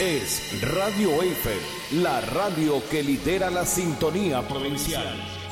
es Radio F, la radio que lidera la sintonía provincial.